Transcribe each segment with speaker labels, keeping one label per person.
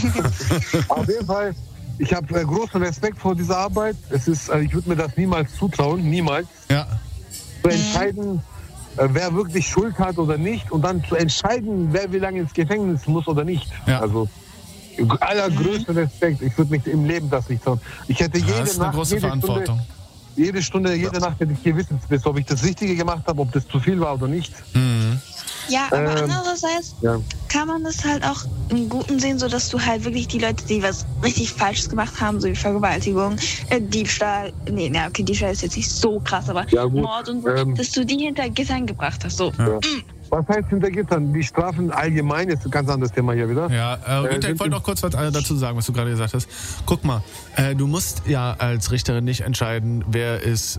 Speaker 1: Auf jeden Fall, ich habe großen Respekt vor dieser Arbeit. Ich würde mir das niemals zutrauen, niemals.
Speaker 2: Ja.
Speaker 1: Zu entscheiden, wer wirklich Schuld hat oder nicht und dann zu entscheiden, wer wie lange ins Gefängnis muss oder nicht.
Speaker 2: Ja.
Speaker 1: Also allergrößten Respekt. Ich würde mich im Leben das nicht trauen. Ich hätte jede
Speaker 2: Das ist eine
Speaker 1: Nacht,
Speaker 2: große Verantwortung.
Speaker 1: Jede Nacht hätte ich Gewissensbiss, ob ich das Richtige gemacht habe, ob das zu viel war oder nicht.
Speaker 2: Mhm.
Speaker 3: Ja, aber andererseits kann man das halt auch im Guten sehen, so dass du halt wirklich die Leute, die was richtig Falsches gemacht haben, so wie Vergewaltigung, Diebstahl, Diebstahl ist jetzt nicht so krass, aber Mord und so, dass du die hinter Gittern gebracht hast. So.
Speaker 1: Ja. Was heißt hinter Gittern? Die Strafen allgemein ist ein ganz anderes Thema hier wieder.
Speaker 2: Ja, Günther, ich wollte noch kurz was dazu sagen, was du gerade gesagt hast. Guck mal, du musst ja als Richterin nicht entscheiden, wer ist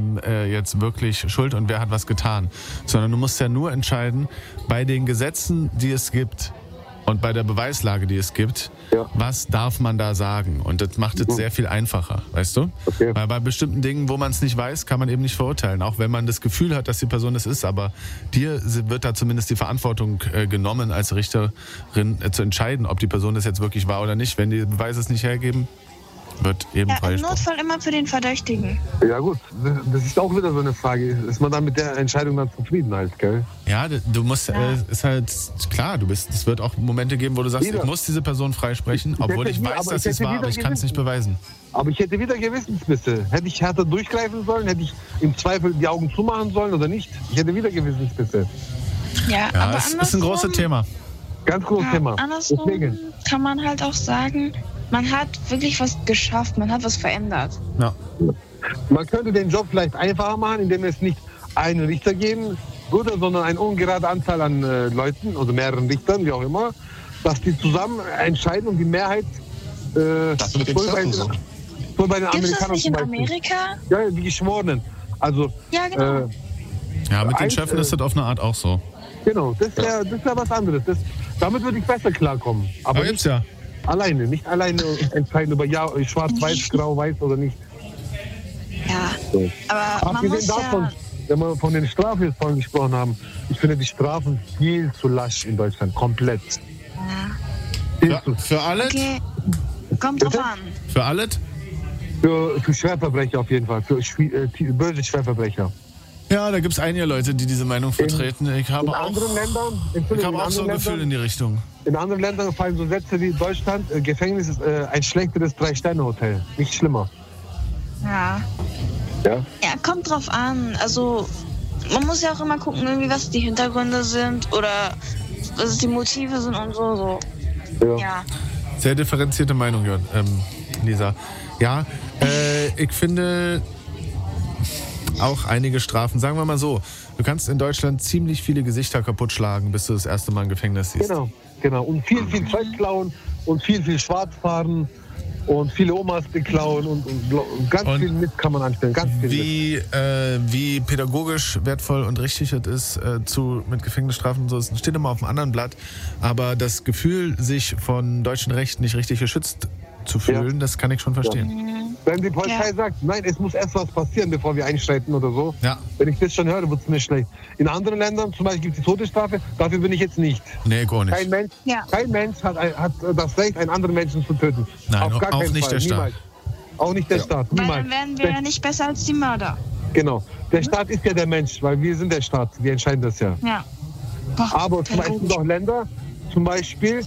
Speaker 2: jetzt wirklich schuld und wer hat was getan, sondern du musst ja nur entscheiden, bei den Gesetzen, die es gibt und bei der Beweislage, die es gibt, was darf man da sagen? Und das macht es sehr viel einfacher, weißt du?
Speaker 1: Okay.
Speaker 2: Weil bei bestimmten Dingen, wo man es nicht weiß, kann man eben nicht verurteilen, auch wenn man das Gefühl hat, dass die Person es ist. Aber dir wird da zumindest die Verantwortung genommen, als Richterin zu entscheiden, ob die Person das jetzt wirklich war oder nicht. Wenn die Beweise es nicht hergeben, wird eben
Speaker 3: im Notfall immer für den Verdächtigen.
Speaker 1: Ja gut, das ist auch wieder so eine Frage. Ist man dann mit der Entscheidung dann zufrieden halt, gell?
Speaker 2: Ja, du musst, ist halt klar, es wird auch Momente geben, wo du sagst, ich muss diese Person freisprechen, obwohl ich weiß, dass sie es war, aber ich kann es nicht beweisen.
Speaker 1: Aber ich hätte wieder Gewissensbisse. Hätte ich härter durchgreifen sollen? Hätte ich im Zweifel die Augen zumachen sollen oder nicht? Ich hätte wieder Gewissensbisse.
Speaker 3: Ja, aber
Speaker 2: es ist ein großes Thema.
Speaker 1: Ganz großes Thema.
Speaker 3: Andersrum kann man halt auch sagen, man hat wirklich was geschafft, man hat was verändert.
Speaker 2: Ja.
Speaker 1: Man könnte den Job vielleicht einfacher machen, indem es nicht einen Richter geben würde, sondern eine ungerade Anzahl an Leuten, also mehreren Richtern, wie auch immer, dass die zusammen entscheiden und die Mehrheit
Speaker 4: das mit den Zöpfen so.
Speaker 1: Bei den
Speaker 3: Gibt's das
Speaker 1: Amerikanern
Speaker 3: nicht in Amerika?
Speaker 1: Ja, die Geschworenen. Also,
Speaker 3: ja, genau.
Speaker 2: Ja, mit den Chefen ist das auf eine Art auch so.
Speaker 1: Genau, das wär was anderes. Damit würde ich besser klarkommen. Aber
Speaker 2: gibt's
Speaker 1: nicht alleine. Nicht alleine entscheiden über schwarz-weiß, grau-weiß oder nicht.
Speaker 3: Ja,
Speaker 1: so.
Speaker 3: Aber man muss
Speaker 1: davon, wenn wir von den Strafen jetzt vorhin gesprochen haben, ich finde die Strafen viel zu lasch in Deutschland. Komplett.
Speaker 3: Ja.
Speaker 2: Für alles?
Speaker 3: Okay, kommt drauf an.
Speaker 2: Für alles?
Speaker 1: Für Schwerverbrecher auf jeden Fall. Für böse Schwerverbrecher.
Speaker 2: Ja, da gibt es einige Leute, die diese Meinung vertreten. Ich habe auch so ein Gefühl in die Richtung.
Speaker 1: In anderen Ländern fallen so Sätze wie Deutschland, Gefängnis ist ein schlechteres 3-Sterne-Hotel. Nicht schlimmer.
Speaker 3: Ja, kommt drauf an. Also, man muss ja auch immer gucken, irgendwie, was die Hintergründe sind oder was die Motive sind und so. Ja.
Speaker 2: Sehr differenzierte Meinung, Lisa. Ja, ich finde auch einige Strafen, sagen wir mal so, du kannst in Deutschland ziemlich viele Gesichter kaputt schlagen, bis du das erste Mal im Gefängnis siehst.
Speaker 1: Genau. Und viel Zeug klauen und viel schwarz fahren und viele Omas beklauen und ganz viel Mist kann man anstellen. Ganz viel
Speaker 2: wie pädagogisch wertvoll und richtig es ist mit Gefängnisstrafen und so, es steht immer auf einem anderen Blatt. Aber das Gefühl, sich von deutschem Recht nicht richtig geschützt zu fühlen, das kann ich schon verstehen.
Speaker 1: Ja. Wenn die Polizei sagt, nein, es muss erst was passieren, bevor wir einschreiten oder so. Ja. Wenn ich das schon höre, wird es mir schlecht. In anderen Ländern, zum Beispiel gibt es die Todesstrafe, dafür bin ich jetzt nicht.
Speaker 2: Nee, gar nicht.
Speaker 1: Kein Mensch hat das Recht, einen anderen Menschen zu töten.
Speaker 2: Nein,
Speaker 1: auf gar keinen
Speaker 2: nicht
Speaker 1: Fall.
Speaker 2: der Staat.
Speaker 1: Niemals. Auch nicht der Staat.
Speaker 3: Weil
Speaker 1: Niemals.
Speaker 3: dann wären wir ja nicht besser als die Mörder.
Speaker 1: Genau. Der Staat ist ja der Mensch, weil wir sind der Staat. Wir entscheiden das ja. Aber zum Beispiel gibt es auch Länder, zum Beispiel,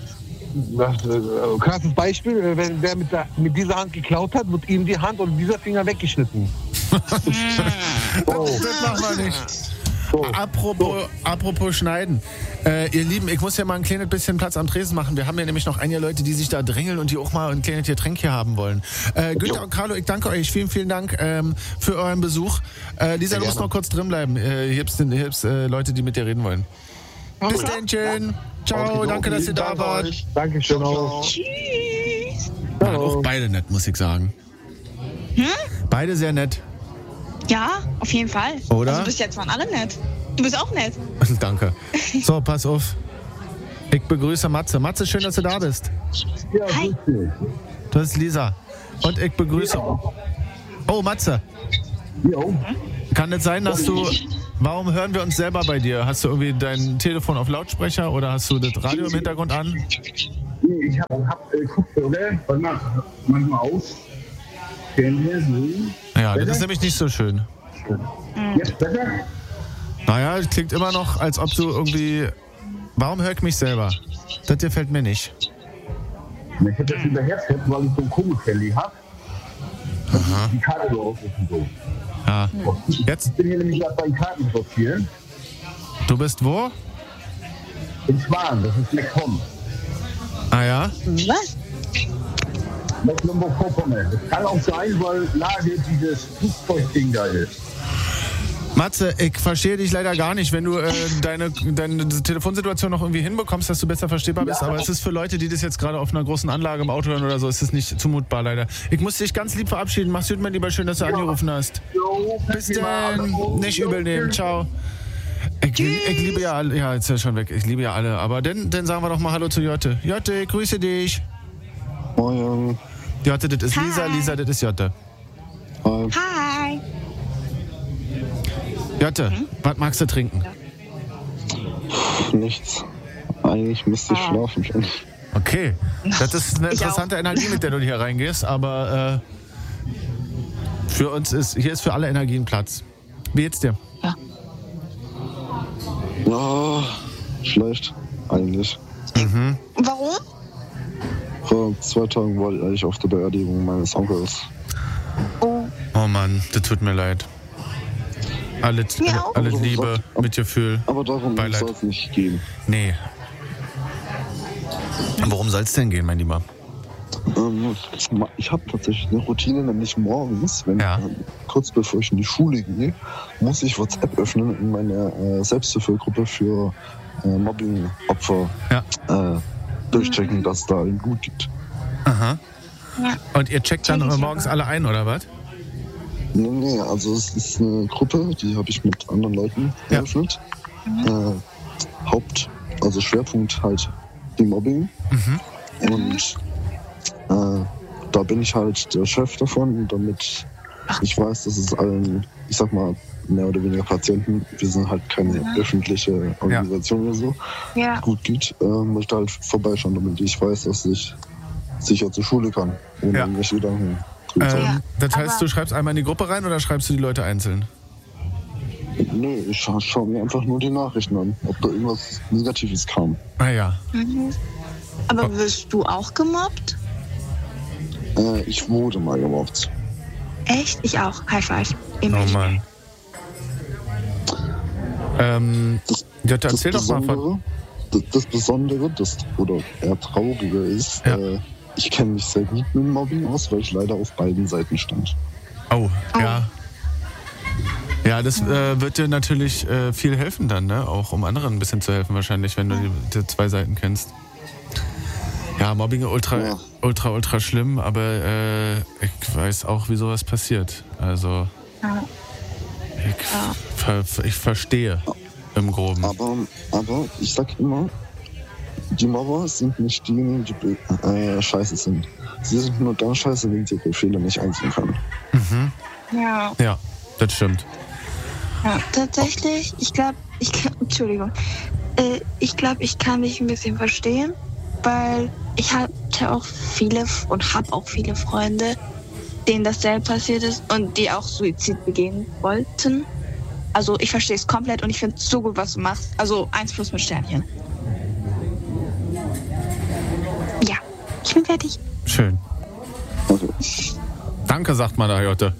Speaker 1: krasses Beispiel, wenn der mit dieser Hand geklaut hat, wird ihm die Hand oder dieser Finger weggeschnitten.
Speaker 2: Das machen wir nicht. So. Apropos Schneiden. Ihr Lieben, ich muss ja mal ein kleines bisschen Platz am Tresen machen. Wir haben ja nämlich noch einige Leute, die sich da drängeln und die auch mal ein kleines Getränk hier haben wollen. Günther und Carlo, ich danke euch. Vielen Dank für euren Besuch. Lisa, du musst noch kurz drin bleiben. Hier gibt's Leute, die mit dir reden wollen. Bis dann, schön. Ciao, danke, dass ihr da wart.
Speaker 1: Dankeschön auch.
Speaker 3: Tschüss.
Speaker 2: Waren auch beide nett, muss ich sagen. Beide sehr nett.
Speaker 3: Ja, auf jeden Fall.
Speaker 2: Oder?
Speaker 3: Also bis jetzt waren alle nett. Du bist auch nett.
Speaker 2: Danke. So, pass auf. Ich begrüße Matze. Matze, schön, dass du da bist.
Speaker 1: Ja,
Speaker 3: hi.
Speaker 2: Das ist Lisa. Und ich begrüße... Oh, Matze.
Speaker 1: Ja.
Speaker 2: Kann es sein, dass du... Warum hören wir uns selber bei dir? Hast du irgendwie dein Telefon auf Lautsprecher oder hast du das Radio im Hintergrund an?
Speaker 5: Ich hab Kopfhörer, warte mal, manchmal aus.
Speaker 2: Ja, das ist nämlich nicht so schön.
Speaker 5: Jetzt besser?
Speaker 2: Naja, es klingt immer noch, als ob du irgendwie... Warum höre ich mich selber? Das gefällt mir nicht.
Speaker 5: Ich hab das über Headset, weil ich so ein Kugelkelly hab. Die Karte so aufrufen so.
Speaker 2: Ja. Jetzt?
Speaker 5: Ich bin hier nämlich gerade bei Karten sortieren.
Speaker 2: Du bist wo?
Speaker 5: In Schwan, das ist McCom.
Speaker 2: Ah ja?
Speaker 3: Was?
Speaker 5: Mecklenburg-Vorpommern. Das kann auch sein, weil Lage dieses Flugzeugding da ist.
Speaker 2: Matze, ich verstehe dich leider gar nicht, wenn du deine Telefonsituation noch irgendwie hinbekommst, dass du besser verstehbar bist, aber es ist für Leute, die das jetzt gerade auf einer großen Anlage im Auto hören oder so, ist es nicht zumutbar leider. Ich muss dich ganz lieb verabschieden. Mach's gut, mein Lieber, schön, dass du angerufen hast. Bis dann. Nicht übel nehmen. Ciao. Ich liebe ja alle. Ja, jetzt ist er schon weg. Ich liebe ja alle. Aber dann sagen wir doch mal Hallo zu Jotte. Jotte, grüße dich.
Speaker 6: Moin.
Speaker 2: Jotte, das ist Lisa. Lisa, das ist Jotte.
Speaker 3: Hi.
Speaker 2: Jotte, was magst du trinken?
Speaker 6: Nichts. Eigentlich müsste ich schlafen schon.
Speaker 2: Okay, das ist eine interessante Energie, mit der du hier reingehst, aber für uns hier ist für alle Energien Platz. Wie geht's dir?
Speaker 6: Ja, schlecht, eigentlich.
Speaker 3: Warum?
Speaker 6: Vor 2 Tagen war ich eigentlich auf der Beerdigung meines Onkels.
Speaker 2: Oh Mann, das tut mir leid. Alle Liebe, Mitgefühl,
Speaker 6: aber darum soll es nicht gehen.
Speaker 2: Nee. Worum soll es denn gehen, mein Lieber?
Speaker 6: Ich habe tatsächlich eine Routine, nämlich morgens, kurz bevor ich in die Schule gehe, muss ich WhatsApp öffnen in meiner Selbsthilfegruppe für Mobbing-Opfer durchchecken, dass es da allen gut geht.
Speaker 2: Aha. Und ihr checkt dann morgens alle ein, oder was?
Speaker 6: Nee, also es ist eine Gruppe, die habe ich mit anderen Leuten eröffnet. Schwerpunkt halt die Mobbing. Und da bin ich halt der Chef davon, damit ich weiß, dass es allen, ich sag mal, mehr oder weniger Patienten, wir sind halt keine öffentliche Organisation oder so, gut geht, möchte halt vorbeischauen, damit ich weiß, dass ich sicher zur Schule kann, ohne irgendwelche Gedanken.
Speaker 2: Das heißt, du schreibst einmal in die Gruppe rein oder schreibst du die Leute einzeln?
Speaker 6: Nee, ich schaue mir einfach nur die Nachrichten an, ob da irgendwas Negatives kam.
Speaker 2: Ah ja.
Speaker 3: Aber wirst du auch gemobbt?
Speaker 6: Ich wurde mal gemobbt.
Speaker 3: Echt? Ich auch. High five.
Speaker 2: Oh Mann. Erzähl doch mal von...
Speaker 6: Das Besondere, oder eher Traurige ist... ich kenne mich sehr gut mit Mobbing aus, weil ich leider auf beiden Seiten stand.
Speaker 2: Oh. Ja. Ja, das wird dir natürlich viel helfen dann, ne? Auch um anderen ein bisschen zu helfen wahrscheinlich, wenn du die 2 Seiten kennst. Ja, Mobbing ultra schlimm, aber ich weiß auch, wie sowas passiert. Also ich verstehe im Groben.
Speaker 6: Aber ich sag immer, die Mobber sind nicht diejenigen, die scheiße sind. Sie sind nur dann scheiße, wenn sie ihre Fehler nicht einsehen können.
Speaker 2: Ja, das stimmt.
Speaker 3: Ja, tatsächlich, ich glaube, ich kann dich ein bisschen verstehen, weil ich hatte auch viele und habe auch viele Freunde, denen dasselbe passiert ist und die auch Suizid begehen wollten. Also ich verstehe es komplett und ich finde es so gut, was du machst. Also 1+ mit Sternchen. Ja, ich bin fertig.
Speaker 2: Schön. Danke, sagt man da, Jotte.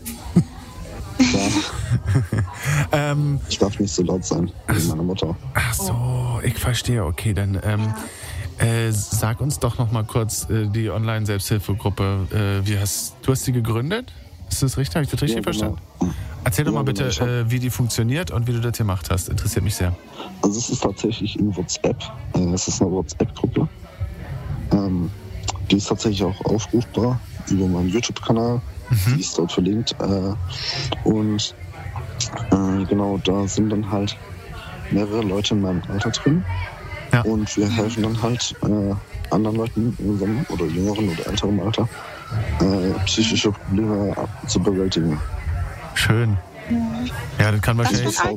Speaker 6: Ich darf nicht so laut sein, wie meine Mutter.
Speaker 2: Ach so, ich verstehe. Okay, dann sag uns doch noch mal kurz die Online-Selbsthilfegruppe. Du hast die gegründet? Ist das richtig? Habe ich das richtig verstanden? Erzähl doch mal bitte, wie die funktioniert und wie du das gemacht hast. Interessiert mich sehr.
Speaker 6: Also es ist tatsächlich in WhatsApp. Es ist eine WhatsApp-Gruppe. Die ist tatsächlich auch aufrufbar über meinen YouTube-Kanal. Die ist dort verlinkt. Und genau, da sind dann halt mehrere Leute in meinem Alter drin. Ja. Und wir helfen dann halt anderen Leuten in unserem oder jüngeren oder älteren Alter psychische Probleme zu bewältigen.
Speaker 2: Schön. Ja, das kann wahrscheinlich...
Speaker 3: Was für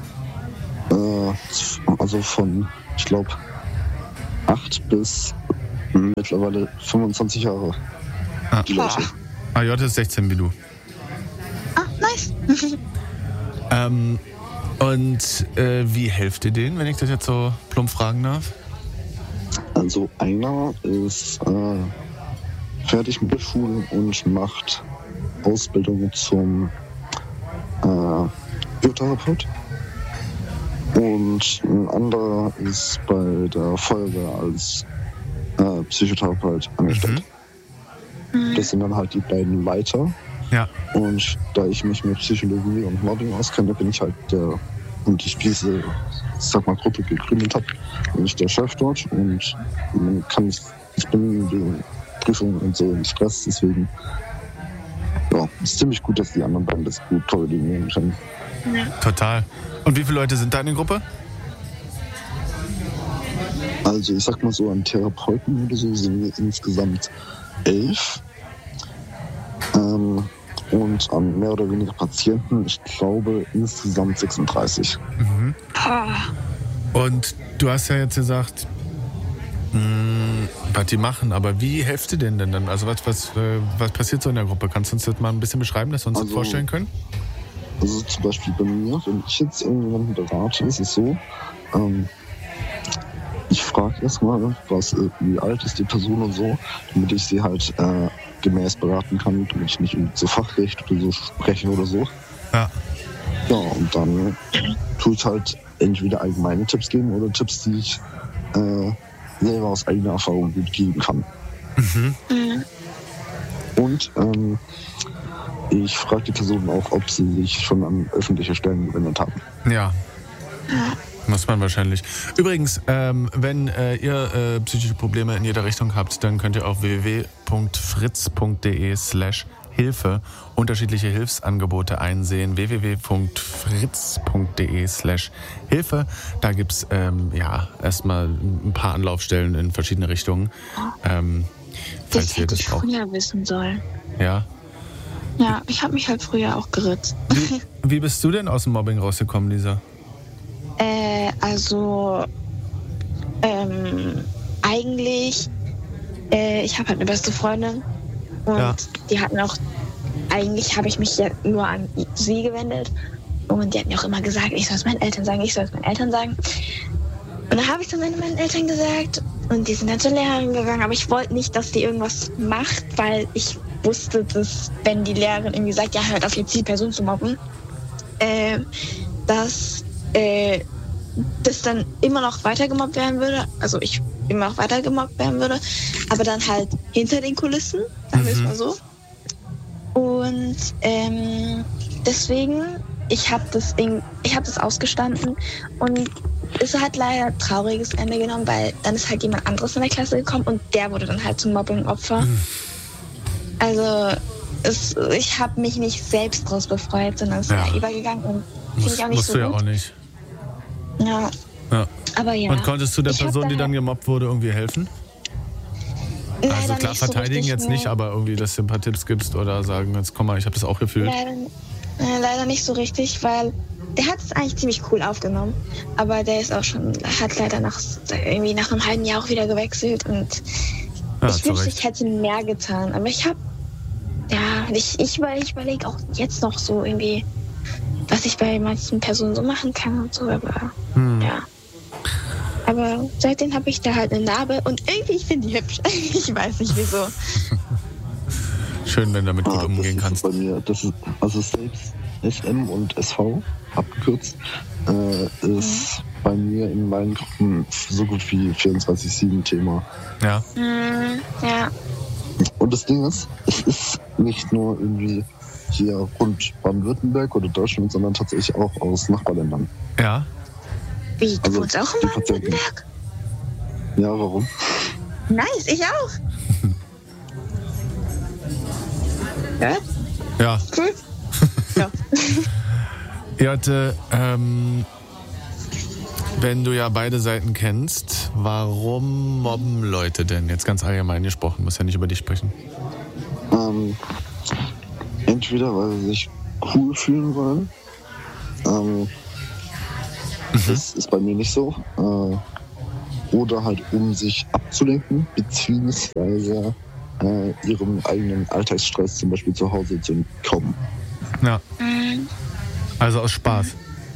Speaker 3: ein Alter?
Speaker 6: Also von, ich glaube, 8 bis Mittlerweile 25 Jahre. Die Leute.
Speaker 2: AJ ist 16 wie du.
Speaker 3: Nice.
Speaker 2: Und wie helft ihr denen, wenn ich das jetzt so plump fragen darf?
Speaker 6: Also einer ist fertig mit der Schule und macht Ausbildung zum Biotherapeut. Und ein anderer ist bei der Feuerwehr als Psychotherapeut angestellt. Das sind dann halt die beiden Leiter.
Speaker 2: Ja.
Speaker 6: Und da ich mich mit Psychologie und Mobbing auskenne, bin ich halt der, und ich diese, Gruppe gegründet habe, bin ich der Chef dort und ich bin wegen Prüfungen und so im Stress, deswegen ist ziemlich gut, dass die anderen beiden das gut koordinieren können.
Speaker 2: Ja. Total. Und wie viele Leute sind da in der Gruppe?
Speaker 6: Also ich sag mal so, an Therapeuten oder so sind wir insgesamt 11. Und an mehr oder weniger Patienten, ich glaube, insgesamt 36.
Speaker 2: Mhm. Und du hast ja jetzt gesagt, was die machen, aber wie helft ihr denn dann? Also was passiert so in der Gruppe? Kannst du uns das mal ein bisschen beschreiben, dass wir uns das vorstellen können?
Speaker 6: Also zum Beispiel bei mir, wenn ich jetzt irgendjemanden berate, ist es so, ich frage erstmal, wie alt ist die Person und so, damit ich sie halt gemäß beraten kann, damit ich nicht zu Fachrecht oder so spreche oder so.
Speaker 2: Ja.
Speaker 6: Ja, und dann tue ich halt entweder allgemeine Tipps geben oder Tipps, die ich selber aus eigener Erfahrung gut geben kann. Mhm. Und ich frage die Personen auch, ob sie sich schon an öffentliche Stellen gewendet haben.
Speaker 2: Ja. Muss man wahrscheinlich. Übrigens, wenn ihr psychische Probleme in jeder Richtung habt, dann könnt ihr auf www.fritz.de/Hilfe unterschiedliche Hilfsangebote einsehen. www.fritz.de/Hilfe. Da gibt es erstmal ein paar Anlaufstellen in verschiedene Richtungen.
Speaker 3: Das hätte ich früher wissen sollen.
Speaker 2: Ja?
Speaker 3: Ja, ich habe mich halt früher auch geritzt.
Speaker 2: Wie bist du denn aus dem Mobbing rausgekommen, Lisa?
Speaker 3: Eigentlich, ich habe halt eine beste Freundin und die hatten auch, eigentlich habe ich mich ja nur an sie gewendet und die hatten auch immer gesagt, ich soll es meinen Eltern sagen. Und dann habe ich dann meinen Eltern gesagt und die sind dann zur Lehrerin gegangen, aber ich wollte nicht, dass die irgendwas macht, weil ich wusste, dass wenn die Lehrerin irgendwie sagt, ja, hört auf jetzt die Person zu mobben, dass das dann immer noch weiter gemobbt werden würde, also ich immer noch weiter gemobbt werden würde, aber dann halt hinter den Kulissen, sagen wir es mal so. Und deswegen, ich habe das ausgestanden und es hat leider ein trauriges Ende genommen, weil dann ist halt jemand anderes in der Klasse gekommen und der wurde dann halt zum Mobbing-Opfer. Also ich habe mich nicht selbst draus befreit, sondern es ist ja übergegangen und finde ich auch nicht so gut.
Speaker 2: Musst du ja auch nicht.
Speaker 3: Ja. Aber ja.
Speaker 2: Und konntest du der Person, die dann gemobbt wurde, irgendwie helfen? Also klar, verteidigen so jetzt nicht, aber irgendwie, dass du ein paar Tipps gibst oder sagen, jetzt komm mal, ich habe das auch gefühlt.
Speaker 3: Leider nicht so richtig, weil der hat es eigentlich ziemlich cool aufgenommen. Aber der ist auch hat leider nach einem halben Jahr auch wieder gewechselt und ich wünschte, ich hätte mehr getan. Aber ich überlege auch jetzt noch so irgendwie, was ich bei manchen Personen so machen kann und so, aber ja. Aber seitdem habe ich da halt eine Narbe und irgendwie, ich finde die hübsch. Ich weiß nicht wieso.
Speaker 2: Schön, wenn du damit gut umgehen kannst.
Speaker 6: Bei mir, das ist also selbst SM und SV abgekürzt, ist bei mir in meinen Gruppen so gut wie 24/7 Thema.
Speaker 2: Ja.
Speaker 3: Ja.
Speaker 6: Und das Ding ist, es ist nicht nur irgendwie hier rund Baden-Württemberg oder Deutschland, sondern tatsächlich auch aus Nachbarländern.
Speaker 2: Ja.
Speaker 3: Wie, du wohnst auch in Baden-Württemberg?
Speaker 6: Ja, warum?
Speaker 3: Nice, ich auch. Ja?
Speaker 2: Ja.
Speaker 3: Cool. Ja.
Speaker 2: Jette, wenn du ja beide Seiten kennst, warum mobben Leute denn? Jetzt ganz allgemein gesprochen, muss ja nicht über dich sprechen.
Speaker 6: Entweder, weil sie sich cool fühlen wollen. Das ist bei mir nicht so. oder halt um sich abzulenken, beziehungsweise ihrem eigenen Alltagsstress zum Beispiel zu Hause zu entkommen.
Speaker 2: Ja. Also aus Spaß.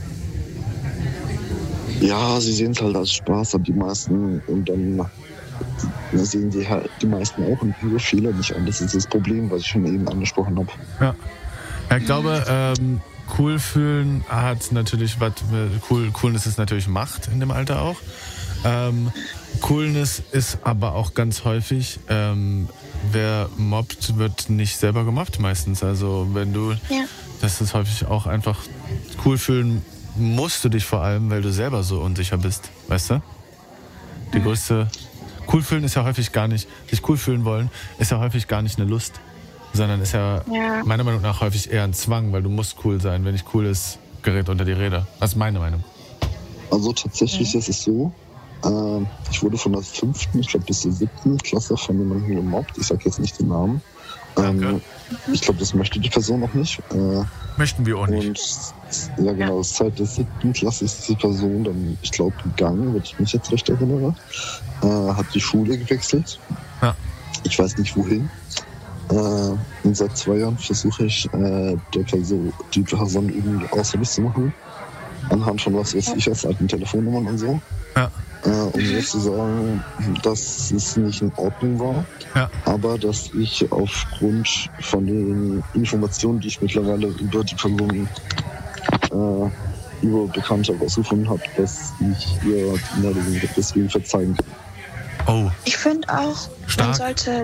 Speaker 6: Ja, sie sehen es halt als Spaß, aber die meisten, und dann sehen die halt die meisten auch und ihre Fehler nicht an. Das ist das Problem, was ich schon eben angesprochen habe.
Speaker 2: Ja. Ich glaube, cool fühlen hat natürlich was, Coolness ist natürlich Macht in dem Alter auch. Coolness ist aber auch ganz häufig, wer mobbt, wird nicht selber gemobbt meistens. Also wenn du, das ist häufig auch einfach cool fühlen musst du dich vor allem, weil du selber so unsicher bist, weißt du? Die größte, cool fühlen ist ja häufig gar nicht, sich cool fühlen wollen, ist ja häufig gar nicht eine Lust, sondern ist ja meiner Meinung nach häufig eher ein Zwang, weil du musst cool sein. Wenn nicht cool ist, gerät unter die Räder. Das ist meine Meinung.
Speaker 6: Also tatsächlich ist es so, ich wurde von der 5., ich glaube bis zur 7. Klasse von jemandem gemobbt. Ich sage jetzt nicht den Namen. Ich glaube, das möchte die Person auch nicht.
Speaker 2: Möchten wir auch nicht.
Speaker 6: Und ja genau, seit der 7. Klasse ist die Person dann, ich glaube, gegangen, wenn ich mich jetzt recht erinnere. Hat die Schule gewechselt.
Speaker 2: Ja.
Speaker 6: Ich weiß nicht wohin. Und seit 2 Jahren versuche ich, die Person irgendwie ausfindig zu machen. Anhand von was weiß ich, aus alten Telefonnummern und so.
Speaker 2: Ja.
Speaker 6: Um jetzt zu sagen, dass es nicht in Ordnung war, aber dass ich aufgrund von den Informationen, die ich mittlerweile über die Person über Bekannte herausgefunden habe, dass ich ihr deswegen verzeihen kann.
Speaker 2: Oh.
Speaker 3: Ich finde auch, man sollte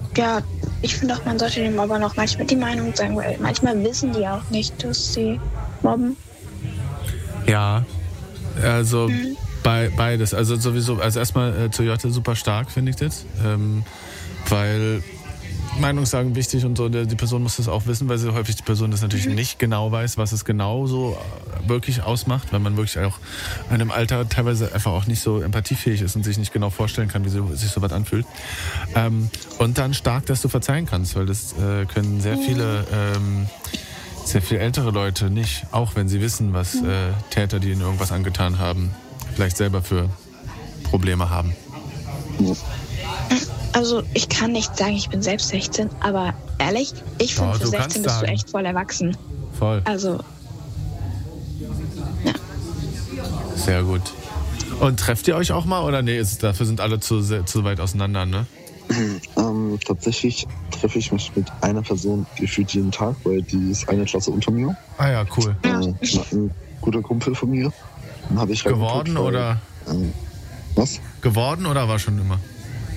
Speaker 3: den Mobbern auch manchmal die Meinung sagen, weil manchmal wissen die auch nicht, dass sie mobben.
Speaker 2: Ja, also beides. Also sowieso, also erstmal zu Jotte super stark, finde ich das. Weil Meinungssagen wichtig und so, die Person muss das auch wissen, weil sie häufig die Person das natürlich nicht genau weiß, was es genau so wirklich ausmacht, weil man wirklich auch in einem Alter teilweise einfach auch nicht so empathiefähig ist und sich nicht genau vorstellen kann, wie sich sowas anfühlt. Und dann stark, dass du verzeihen kannst, weil das können sehr viel ältere Leute nicht, auch wenn sie wissen, was Täter, die ihnen irgendwas angetan haben, vielleicht selber für Probleme haben.
Speaker 3: Also ich kann nicht sagen, ich bin selbst 16, aber ehrlich, ich finde, für 16 bist du echt voll erwachsen.
Speaker 2: Voll.
Speaker 3: Also, ja.
Speaker 2: Sehr gut. Und trefft ihr euch auch mal oder nee, dafür sind alle zu weit auseinander, ne?
Speaker 6: Tatsächlich treffe ich mich mit einer Person gefühlt jeden Tag, weil die ist eine Klasse unter mir.
Speaker 2: Ah ja, cool.
Speaker 6: Ein guter Kumpel von mir. Dann habe ich
Speaker 2: geworden oder?
Speaker 6: Was?
Speaker 2: Geworden oder war schon immer?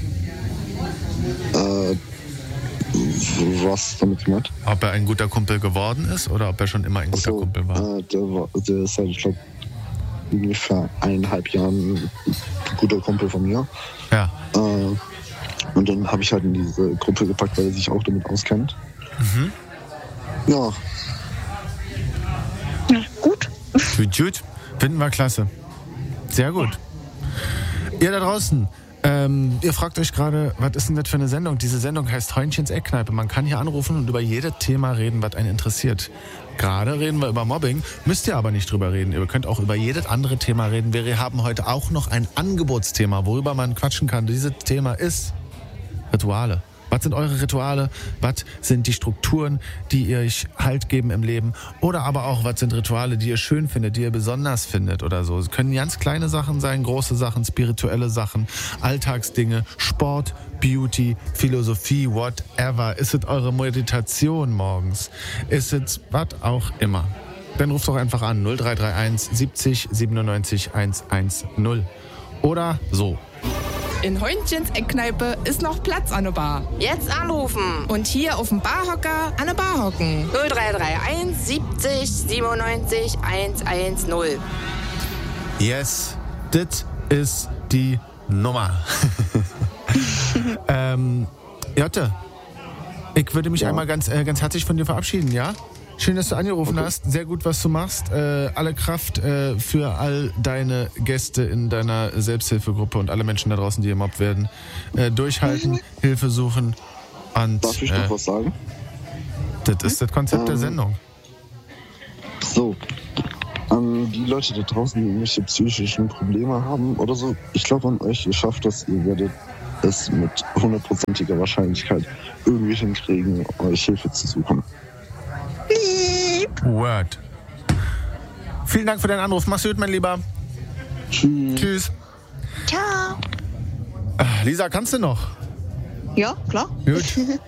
Speaker 6: Was damit gemeint?
Speaker 2: Ob er ein guter Kumpel geworden ist oder ob er schon immer ein guter Kumpel war?
Speaker 6: Der ist halt, ich glaube, ungefähr 1,5 Jahren ein guter Kumpel von mir.
Speaker 2: Ja.
Speaker 6: Und dann habe ich halt in diese Gruppe gepackt, weil er sich auch damit auskennt.
Speaker 2: Mhm.
Speaker 6: Ja.
Speaker 3: Ja, gut.
Speaker 2: Gut. Finden wir klasse. Sehr gut. Ihr da draußen, ihr fragt euch gerade, was ist denn das für eine Sendung? Diese Sendung heißt Heunchens Eckkneipe. Man kann hier anrufen und über jedes Thema reden, was einen interessiert. Gerade reden wir über Mobbing, müsst ihr aber nicht drüber reden. Ihr könnt auch über jedes andere Thema reden. Wir haben heute auch noch ein Angebotsthema, worüber man quatschen kann. Dieses Thema ist Rituale. Was sind eure Rituale? Was sind die Strukturen, die ihr euch Halt geben im Leben? Oder aber auch, was sind Rituale, die ihr schön findet, die ihr besonders findet oder so? Es können ganz kleine Sachen sein, große Sachen, spirituelle Sachen, Alltagsdinge, Sport, Beauty, Philosophie, whatever. Ist es eure Meditation morgens? Ist es was auch immer? Dann ruft doch einfach an 0331 70 97 110. Oder so.
Speaker 7: In Heunchens Eckkneipe ist noch Platz an der Bar.
Speaker 8: Jetzt anrufen.
Speaker 7: Und hier auf dem Barhocker an der Bar hocken.
Speaker 8: 0331 70 97 110.
Speaker 2: Yes, das ist die Nummer. Jotte, ich würde mich einmal ganz herzlich von dir verabschieden, ja? Schön, dass du angerufen hast. Sehr gut, was du machst. Alle Kraft für all deine Gäste in deiner Selbsthilfegruppe und alle Menschen da draußen, die gemobbt werden. Durchhalten, Hilfe suchen und...
Speaker 6: Darf ich noch was sagen?
Speaker 2: Das ist das Konzept der Sendung.
Speaker 6: So. An die Leute da draußen, die irgendwelche psychischen Probleme haben oder so, ich glaube an euch, ihr schafft das, ihr werdet es mit 100%iger Wahrscheinlichkeit irgendwie hinkriegen, euch Hilfe zu suchen.
Speaker 2: Word. Vielen Dank für deinen Anruf. Mach's gut, mein Lieber. Tschüss.
Speaker 3: Ciao.
Speaker 2: Lisa, kannst du noch?
Speaker 3: Ja, klar.
Speaker 2: Gut.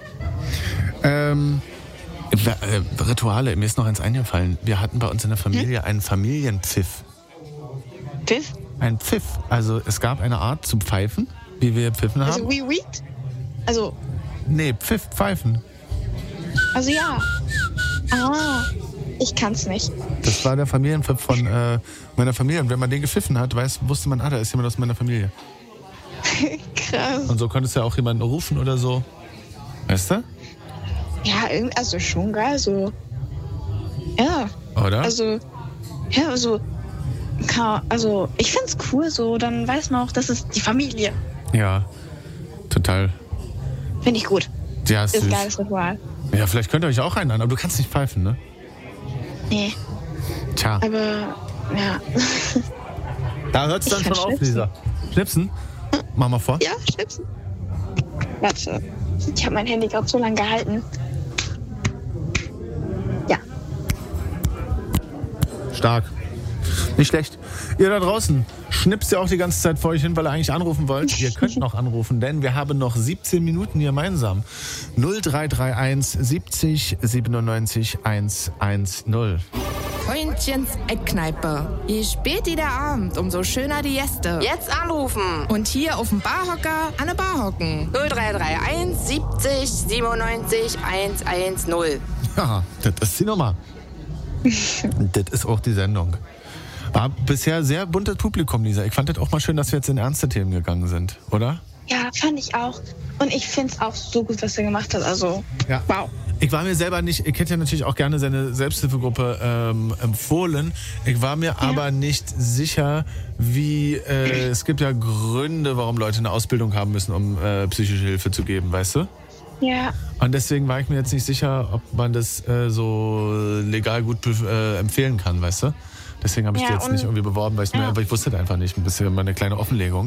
Speaker 2: Rituale, mir ist noch eins eingefallen. Wir hatten bei uns in der Familie einen Familienpfiff.
Speaker 3: Pfiff?
Speaker 2: Ein Pfiff. Also es gab eine Art zu pfeifen, wie wir pfiffen haben.
Speaker 3: Also wie Weed? Also...
Speaker 2: Nee, Pfiff, pfeifen.
Speaker 3: Also ja. Ah, ich kann's nicht.
Speaker 2: Das war der Familienpfiff von meiner Familie. Und wenn man den gepfiffen hat, wusste man, da ist jemand aus meiner Familie.
Speaker 3: Krass.
Speaker 2: Und so konntest du ja auch jemanden rufen oder so. Weißt du?
Speaker 3: Ja, also schon geil, so. Ja.
Speaker 2: Oder?
Speaker 3: Also, ja, also, ich find's cool, so, dann weiß man auch, das ist die Familie.
Speaker 2: Ja, total.
Speaker 3: Finde ich gut.
Speaker 2: Ja,
Speaker 3: ist ein geiles Ritual.
Speaker 2: Ja, vielleicht könnt ihr euch auch einladen, aber du kannst nicht pfeifen, ne?
Speaker 3: Nee.
Speaker 2: Tja.
Speaker 3: Aber, ja.
Speaker 2: Da hört's dann schon auf, Lisa. Schnipsen? Mach mal vor.
Speaker 3: Ja, schnipsen. Warte. Ich habe mein Handy gerade so lange gehalten. Ja.
Speaker 2: Stark. Nicht schlecht. Ihr da draußen, schnipst ihr auch die ganze Zeit vor euch hin, weil ihr eigentlich anrufen wollt? Ihr könnt noch anrufen, denn wir haben noch 17 Minuten gemeinsam. 0331 70 97 110.
Speaker 7: Freundchens Eckkneipe. Je später der Abend, umso schöner die Gäste.
Speaker 8: Jetzt anrufen.
Speaker 7: Und hier auf dem Barhocker an der Bar hocken.
Speaker 8: 0331 70 97 110.
Speaker 2: Ja, das ist die Nummer. Das ist auch die Sendung. War bisher sehr buntes Publikum, Lisa. Ich fand das auch mal schön, dass wir jetzt in ernste Themen gegangen sind, oder?
Speaker 3: Ja, fand ich auch. Und ich finde es auch so gut, was er gemacht hat. Also,
Speaker 2: ja.
Speaker 3: Wow.
Speaker 2: Ich war mir selber nicht, ich hätte ja natürlich auch gerne seine Selbsthilfegruppe empfohlen. Ich war mir aber nicht sicher, wie, es gibt ja Gründe, warum Leute eine Ausbildung haben müssen, um psychische Hilfe zu geben, weißt du?
Speaker 3: Ja.
Speaker 2: Und deswegen war ich mir jetzt nicht sicher, ob man das so legal gut empfehlen kann, weißt du? Deswegen habe ich die jetzt nicht irgendwie beworben, weil ich wusste das einfach nicht. Ein bisschen mal eine kleine Offenlegung.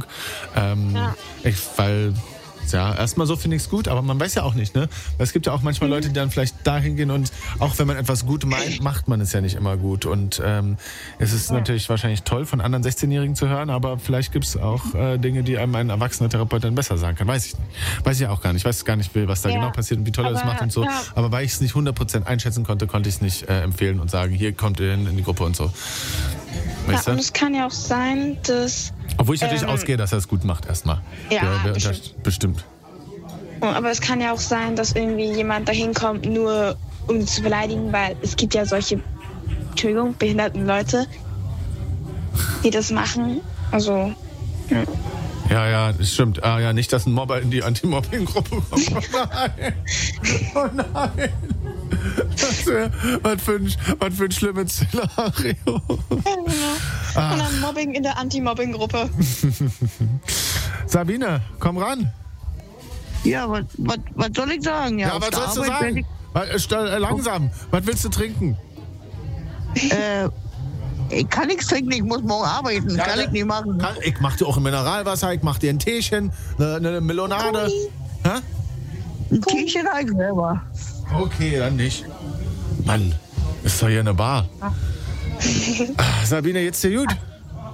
Speaker 2: Weil erstmal so finde ich es gut, aber man weiß ja auch nicht, ne? Weil es gibt ja auch manchmal Leute, die dann vielleicht dahin gehen und auch wenn man etwas gut meint, macht man es ja nicht immer gut. Und es ist natürlich wahrscheinlich toll, von anderen 16-Jährigen zu hören, aber vielleicht gibt es auch Dinge, die einem ein erwachsener Therapeut dann besser sagen kann. Weiß ich nicht. Weiß ich auch gar nicht. Ich weiß gar nicht, was da genau passiert und wie toll er das macht und so. Ja. Aber weil ich es nicht 100% einschätzen konnte, konnte ich es nicht empfehlen und sagen, hier kommt ihr in die Gruppe und so. Weißt du?
Speaker 3: Und es kann ja auch sein, dass...
Speaker 2: Obwohl ich natürlich ausgehe, dass er es gut macht erstmal.
Speaker 3: Ja,
Speaker 2: bestimmt.
Speaker 3: Aber es kann ja auch sein, dass irgendwie jemand dahin kommt, nur um ihn zu beleidigen, weil es gibt ja solche, behinderten Leute, die das machen. Also,
Speaker 2: Ja, das stimmt. Ah ja, nicht, dass ein Mobber in die Anti-Mobbing-Gruppe kommt. Oh nein. Oh nein. Das wäre, was für ein schlimmes Szenario.
Speaker 3: Ja, genau. Und dann Mobbing in der Anti-Mobbing-Gruppe.
Speaker 2: Sabine, komm ran.
Speaker 9: Ja, was soll ich sagen?
Speaker 2: Ja, was sollst du sagen? Langsam. Was willst du trinken?
Speaker 9: Ich kann nichts trinken, ich muss morgen arbeiten. Kann ich nicht machen.
Speaker 2: Ich mach dir auch ein Mineralwasser, ich mach dir ein Teechen, eine Melonade. Hä?
Speaker 9: Ein Teechen habe ich selber.
Speaker 2: Okay, dann nicht. Mann, ist doch hier eine Bar. Sabine, geht's dir gut?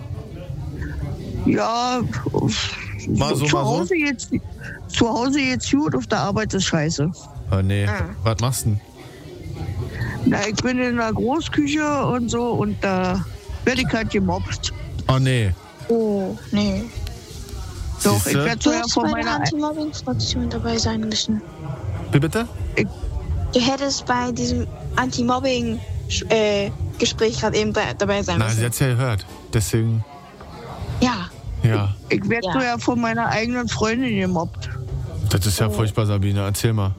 Speaker 9: Ja,
Speaker 2: mal so.
Speaker 9: Zu Hause jetzt gut, auf der Arbeit ist scheiße.
Speaker 2: Oh nee, was machst du denn?
Speaker 9: Na, ich bin in der Großküche und so und da werde ich halt gemobbt.
Speaker 2: Oh nee.
Speaker 3: Oh, nee.
Speaker 9: Doch, ich werde so ja von
Speaker 3: meiner... Du hättest bei der Anti-Mobbing-Fraktion dabei sein müssen.
Speaker 2: Wie bitte?
Speaker 3: Du hättest bei diesem Anti-Mobbing-Gespräch gerade eben dabei sein müssen.
Speaker 2: Na, sie hat's ja gehört. Deswegen...
Speaker 3: Ja.
Speaker 9: Ich werde so ja von meiner eigenen Freundin gemobbt.
Speaker 2: Das ist ja furchtbar, Sabine. Erzähl mal.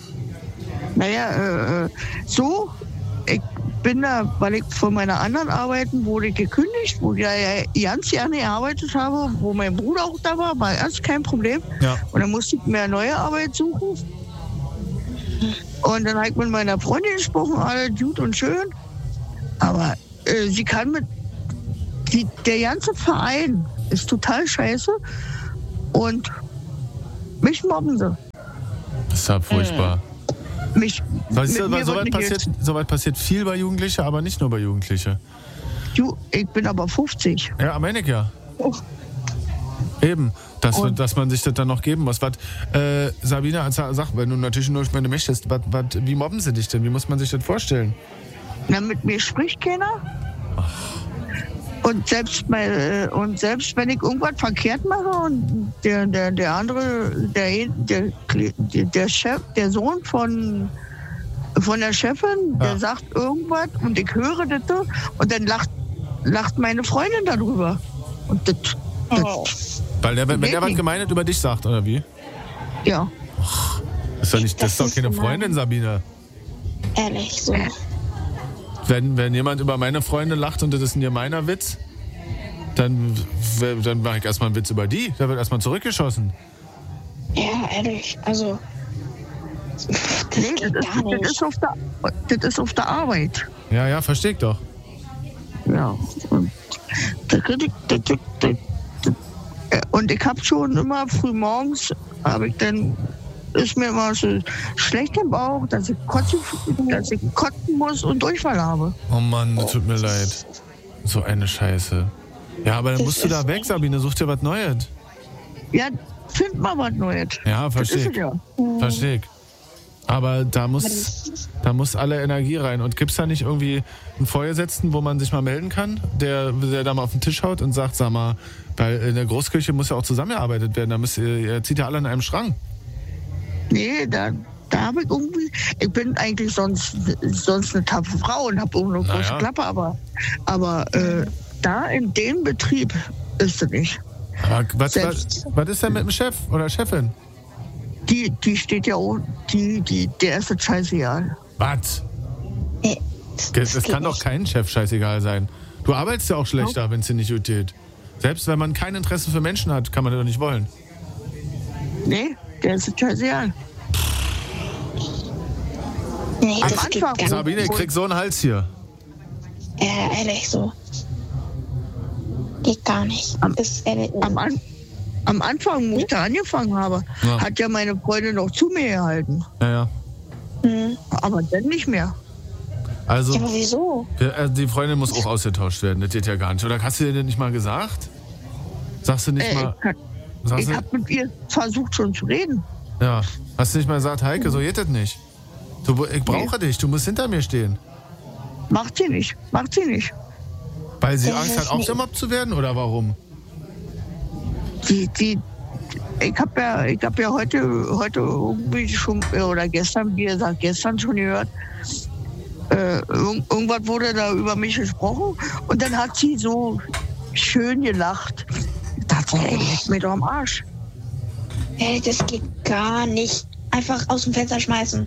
Speaker 9: Naja, ich bin da, weil ich von meiner anderen Arbeiten wurde gekündigt, wo ich ja ganz gerne gearbeitet habe, wo mein Bruder auch da war erst kein Problem.
Speaker 2: Ja.
Speaker 9: Und dann musste ich mir eine neue Arbeit suchen. Und dann habe ich mit meiner Freundin gesprochen, alles gut und schön. Aber sie kann der ganze Verein ist total scheiße und mich mobben sie.
Speaker 2: Das ist ja furchtbar. Soweit passiert viel bei Jugendlichen, aber nicht nur bei Jugendlichen.
Speaker 9: Ich bin aber 50.
Speaker 2: Ja, meine ich ja. Oh. Eben, dass man sich das dann noch geben muss. Sabine, sag, wenn du natürlich nur, wenn du möchtest, wie mobben sie dich denn? Wie muss man sich das vorstellen?
Speaker 9: Na, mit mir spricht keiner. Und selbst wenn ich irgendwas verkehrt mache und der andere, der Chef, der Sohn von der Chefin, der sagt irgendwas und ich höre das und dann lacht meine Freundin darüber. Und das
Speaker 2: weil wenn der was Gemeines über dich sagt, oder wie?
Speaker 9: Ja.
Speaker 2: Och, das ist doch keine Freundin, Sabine.
Speaker 3: Ehrlich, so.
Speaker 2: Wenn jemand über meine Freunde lacht und das ist ein gemeiner Witz, dann mache ich erstmal einen Witz über die. Da wird erstmal zurückgeschossen.
Speaker 3: Ja, ehrlich, also.
Speaker 9: Das ist auf der Arbeit.
Speaker 2: Ja, versteh ich doch.
Speaker 9: Ja. Und ich habe schon immer früh morgens, ist mir immer so schlecht im Bauch, dass ich kotzen muss und Durchfall habe.
Speaker 2: Oh Mann, das tut mir leid. So eine Scheiße. Ja, aber dann musst du da weg, Sabine. Such dir was Neues.
Speaker 9: Ja, find mal was Neues.
Speaker 2: Ja, verstehe ich.
Speaker 9: Ja.
Speaker 2: Verstehe ich. Aber da muss alle Energie rein. Und gibt's da nicht irgendwie einen Vorgesetzten, wo man sich mal melden kann, der da mal auf den Tisch haut und sagt, sag mal, weil in der Großkirche muss ja auch zusammengearbeitet werden. Ihr zieht ja alle an einem Strang.
Speaker 9: Nee, da habe ich irgendwie, ich bin eigentlich sonst eine tapfere Frau und habe auch eine große Klappe, aber da in dem Betrieb ist es nicht.
Speaker 2: Aber was ist denn mit dem Chef oder Chefin?
Speaker 9: Die steht ja auch, der ist das scheißegal.
Speaker 2: Was? Das kann doch kein Chef scheißegal sein. Du arbeitest ja auch schlechter, wenn es dir nicht gut geht. Selbst wenn man kein Interesse für Menschen hat, kann man das doch nicht wollen.
Speaker 9: Nee, der ist das scheißegal.
Speaker 3: Nee,
Speaker 9: am Anfang.
Speaker 2: Sabine, ich krieg so einen Hals hier.
Speaker 3: Ja, ehrlich so. Geht gar nicht. Am
Speaker 9: Anfang, wo ich da angefangen habe, hat ja meine Freundin noch zu mir gehalten.
Speaker 2: Ja.
Speaker 9: Aber dann nicht mehr.
Speaker 2: Also,
Speaker 3: ja, aber wieso?
Speaker 2: Die Freundin muss auch ausgetauscht werden, das geht ja gar nicht. Oder hast du dir das nicht mal gesagt? Sagst du nicht mal...
Speaker 9: Ich habe mit ihr versucht schon zu reden.
Speaker 2: Ja. Hast du nicht mal gesagt, Heike, so geht das nicht. Ich brauche dich, du musst hinter mir stehen.
Speaker 9: Macht sie nicht.
Speaker 2: Weil sie Angst hat, auch gemobbt zu werden, oder warum?
Speaker 9: Ich hab ja heute irgendwie schon, oder gestern, wie gesagt, gestern schon gehört, irgendwas wurde da über mich gesprochen und dann hat sie so schön gelacht. Ich dachte, ey, leck mir doch am Arsch.
Speaker 3: Hey, das geht gar nicht. Einfach aus dem Fenster schmeißen.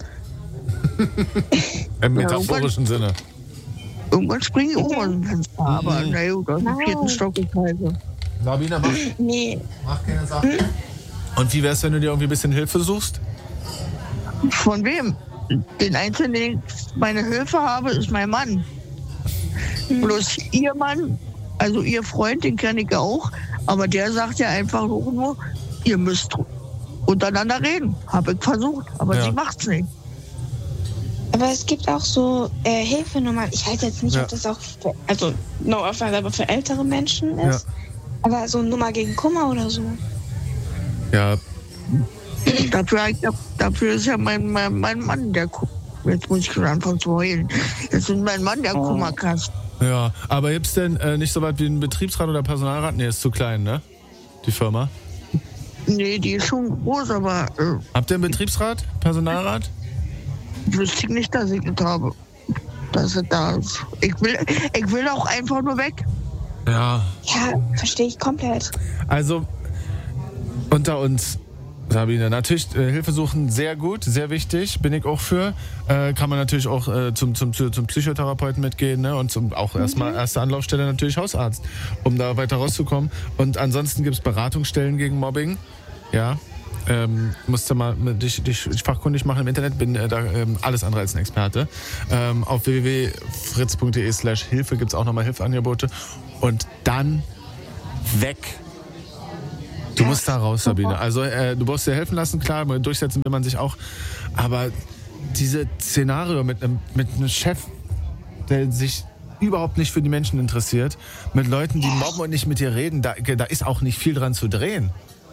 Speaker 2: Im metaphorischen Sinne.
Speaker 9: Irgendwann springe ich auch aus dem Fenster, aber naja, aus dem 4. Stock ist heiße.
Speaker 2: Sabine, mach keine Sache. Und wie wär's, wenn du dir irgendwie ein bisschen Hilfe suchst?
Speaker 9: Von wem? Den Einzigen, den ich meine Hilfe habe, ist mein Mann. Bloß ihr Mann, also ihr Freund, den kenne ich ja auch, aber der sagt ja einfach nur, ihr müsst untereinander reden. Habe ich versucht, aber sie macht's nicht.
Speaker 3: Aber es gibt auch so Hilfenummern. Ich weiß jetzt nicht, ob das auch aber für ältere Menschen ist. Ja. Aber so eine Nummer gegen Kummer oder so.
Speaker 2: Ja.
Speaker 9: Dafür ist ja mein Mann, der jetzt muss ich schon anfangen zu heulen. Das ist mein Mann, der Kummerkast.
Speaker 2: Ja, aber gibt's denn nicht so weit wie ein Betriebsrat oder Personalrat? Nee, ist zu klein, ne? Die Firma?
Speaker 9: Nee, die ist schon groß, aber...
Speaker 2: Habt ihr einen Betriebsrat? Personalrat?
Speaker 9: Wüsste ich nicht, dass ich das habe. Dass es da ist. Ich will auch einfach nur weg.
Speaker 2: Ja.
Speaker 3: Ja, verstehe ich komplett.
Speaker 2: Also, unter uns, Sabine, natürlich Hilfe suchen sehr gut, sehr wichtig, bin ich auch für. Kann man natürlich auch zum Psychotherapeuten mitgehen, ne? Und auch erstmal erste Anlaufstelle natürlich Hausarzt, um da weiter rauszukommen. Und ansonsten gibt es Beratungsstellen gegen Mobbing. Ja. musst du mal dich fachkundig machen im Internet, bin da alles andere als ein Experte. Auf www.fritz.de/Hilfe gibt es auch nochmal Hilfeangebote. Und dann weg. Du musst da raus, Sabine. Also du brauchst dir helfen lassen, klar, durchsetzen will man sich auch. Aber dieses Szenario mit einem Chef, der sich überhaupt nicht für die Menschen interessiert, mit Leuten, die mobben und nicht mit dir reden, da ist auch nicht viel dran zu drehen.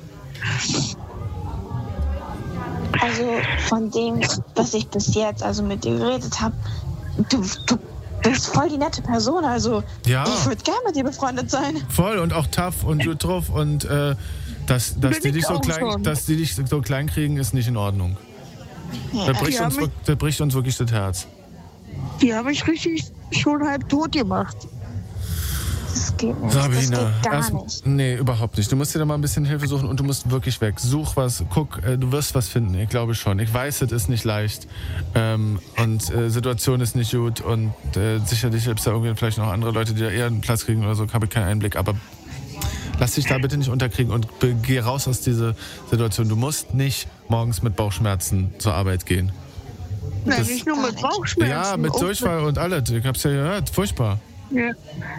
Speaker 3: Also von dem, was ich bis jetzt mit dir geredet habe, du bist voll die nette Person, also ich würde gerne mit dir befreundet sein.
Speaker 2: Voll und auch tough und gut drauf und dass die dich so klein kriegen, ist nicht in Ordnung. Ja. Da bricht uns wirklich das Herz.
Speaker 9: Die habe ich richtig schon halb tot gemacht.
Speaker 3: Das geht nicht.
Speaker 2: Sabine,
Speaker 3: das geht gar nicht.
Speaker 2: Nee, überhaupt nicht. Du musst dir da mal ein bisschen Hilfe suchen und du musst wirklich weg. Such was, guck, du wirst was finden. Ich glaube schon. Ich weiß, es ist nicht leicht und Situation ist nicht gut und sicherlich gibt es da irgendwie vielleicht noch andere Leute, die da eher einen Platz kriegen oder so. Habe ich keinen Einblick, aber lass dich da bitte nicht unterkriegen und geh raus aus dieser Situation. Du musst nicht morgens mit Bauchschmerzen zur Arbeit gehen.
Speaker 9: Nein, nicht nur mit Bauchschmerzen.
Speaker 2: Ja, mit Durchfall und alles. Ich hab's ja gehört. Furchtbar.
Speaker 9: Ja.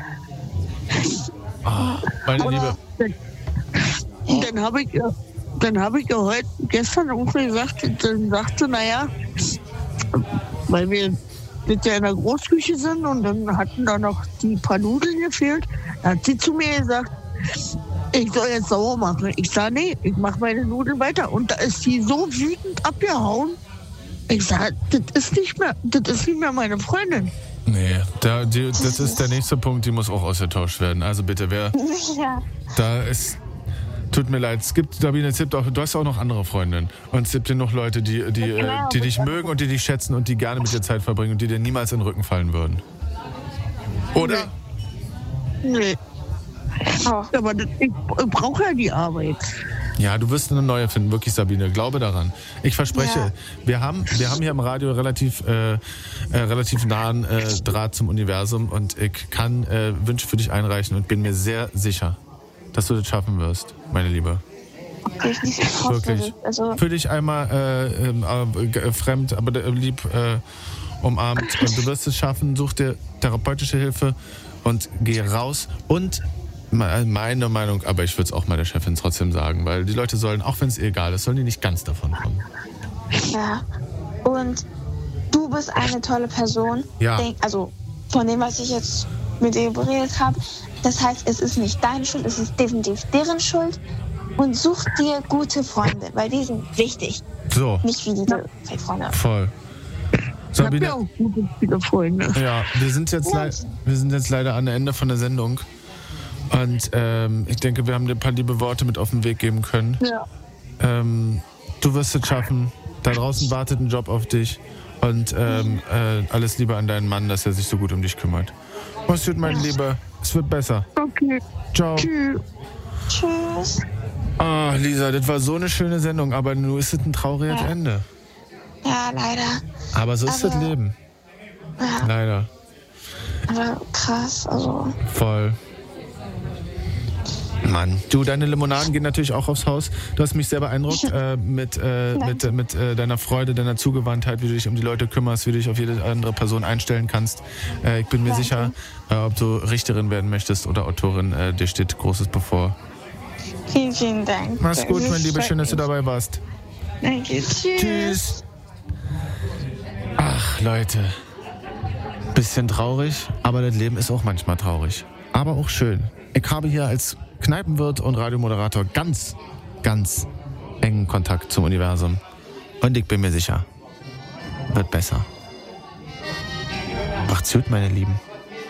Speaker 2: Oh, meine Liebe.
Speaker 9: Dann habe ich ja gestern irgendwie gesagt, dann sagte, weil wir mit der in der Großküche sind und dann hatten da noch die paar Nudeln gefehlt, da hat sie zu mir gesagt, ich soll jetzt sauer machen. Ich sage, nee, ich mache meine Nudeln weiter. Und da ist sie so wütend abgehauen. Ich sage, das ist nicht mehr meine Freundin.
Speaker 2: Nee, das ist der nächste Punkt, die muss auch ausgetauscht werden. Also bitte, tut mir leid, Sabine, du hast auch noch andere Freundinnen. Und es gibt ja noch Leute, die dich mögen und die dich schätzen und die gerne mit dir Zeit verbringen und die dir niemals in den Rücken fallen würden. Oder?
Speaker 9: Nee. Aber ich brauche ja die Arbeit.
Speaker 2: Ja, du wirst eine neue finden, wirklich, Sabine. Glaube daran. Ich verspreche, wir haben hier im Radio relativ nahen Draht zum Universum und ich kann Wünsche für dich einreichen und bin mir sehr sicher, dass du das schaffen wirst, meine Liebe.
Speaker 3: Okay,
Speaker 2: wirklich.
Speaker 3: Also
Speaker 2: für dich einmal fremd, aber lieb umarmt und du wirst es schaffen. Such dir therapeutische Hilfe und geh raus und meine Meinung, aber ich würde es auch meiner Chefin trotzdem sagen, weil die Leute sollen, auch wenn es ihr egal ist, sollen die nicht ganz davon kommen.
Speaker 3: Ja, und du bist eine tolle Person.
Speaker 2: Ja.
Speaker 3: Also von dem, was ich jetzt mit dir beredet habe. Das heißt, es ist nicht deine Schuld, es ist definitiv deren Schuld. Und such dir gute Freunde, weil die sind wichtig.
Speaker 2: So.
Speaker 3: Nicht wie diese Freunde.
Speaker 2: Voll. Sabine,
Speaker 9: ich habe ja auch viele Freunde.
Speaker 2: Ja, wir sind jetzt leider an der Ende von der Sendung. Und ich denke, wir haben dir ein paar liebe Worte mit auf den Weg geben können.
Speaker 9: Ja.
Speaker 2: Du wirst es schaffen. Da draußen wartet ein Job auf dich. Und alles Liebe an deinen Mann, dass er sich so gut um dich kümmert. Was wird, mein Lieber? Es wird besser.
Speaker 9: Okay.
Speaker 2: Ciao.
Speaker 3: Tschüss.
Speaker 2: Ah, Lisa, das war so eine schöne Sendung, aber nur ist es ein trauriges Ende.
Speaker 3: Ja, leider.
Speaker 2: Aber so ist das Leben.
Speaker 3: Ja.
Speaker 2: Leider.
Speaker 3: Aber krass, also.
Speaker 2: Voll. Mann, du, deine Limonaden gehen natürlich auch aufs Haus. Du hast mich sehr beeindruckt mit deiner Freude, deiner Zugewandtheit, wie du dich um die Leute kümmerst, wie du dich auf jede andere Person einstellen kannst. Ich bin mir sicher, ob du Richterin werden möchtest oder Autorin, dir steht Großes bevor.
Speaker 3: Vielen, vielen Dank.
Speaker 2: Mach's gut, mein Lieber, schön, dass du dabei warst.
Speaker 3: Danke,
Speaker 2: tschüss. Ach, Leute, bisschen traurig, aber das Leben ist auch manchmal traurig. Aber auch schön. Ich habe hier als Kneipenwirt und Radiomoderator ganz, ganz engen Kontakt zum Universum. Und ich bin mir sicher, wird besser. Macht's gut, meine Lieben.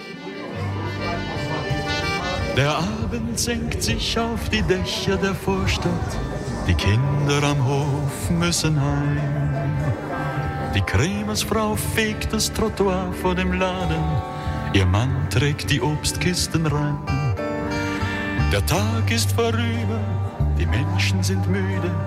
Speaker 10: Der Abend senkt sich auf die Dächer der Vorstadt. Die Kinder am Hof müssen heim. Die Krämersfrau fegt das Trottoir vor dem Laden. Ihr Mann trägt die Obstkisten rein. Der Tag ist vorüber, die Menschen sind müde.